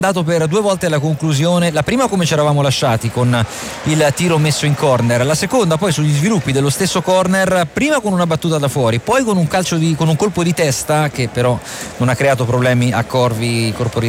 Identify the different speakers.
Speaker 1: dato per due volte alla conclusione, la prima come ci eravamo lasciati con il tiro messo in corner, la seconda poi sugli sviluppi dello stesso corner, prima con una battuta da fuori, poi con un colpo di testa che però non ha creato problemi a Corvi, corpo